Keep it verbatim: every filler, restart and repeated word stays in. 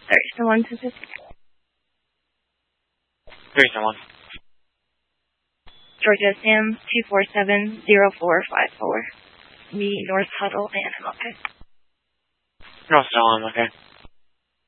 Sorry, someone to this. three seven one. Georgia Sam two four seven zero four five four. Me North Huddle and I'm okay. North Huddle, I'm okay.